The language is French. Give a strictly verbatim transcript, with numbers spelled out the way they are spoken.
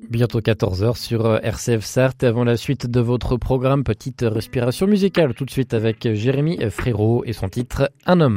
Bientôt quatorze heures sur R C F Sarthe. Avant la suite de votre programme, petite respiration musicale tout de suite avec Jérémy Frérot et son titre « Un homme ».